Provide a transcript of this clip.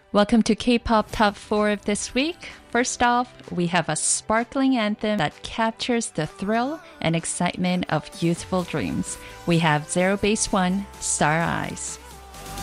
Welcome to K-pop Top 4 of this week. First off, we have a sparkling anthem that captures the thrill and excitement of youthful dreams. We have Zero Base One, Star Eyes.